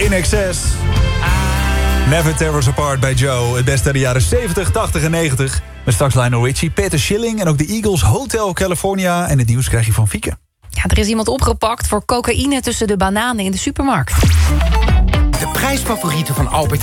INXS. Never Tear Us Apart bij Joe. Het beste uit de jaren 70, 80 en 90. Met straks Lionel Richie, Peter Schilling en ook de Eagles, Hotel California. En het nieuws krijg je van Fieke. Ja, er is iemand opgepakt voor cocaïne tussen de bananen in de supermarkt. De prijsfavorieten van Albert